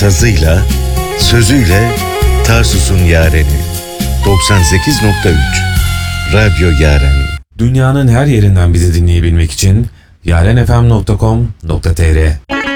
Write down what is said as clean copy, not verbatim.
sazıyla, sözüyle Tarsus'un yareni. 98.3 Radyo Yaren. Dünyanın her yerinden bizi dinleyebilmek için yarenfm.com.tr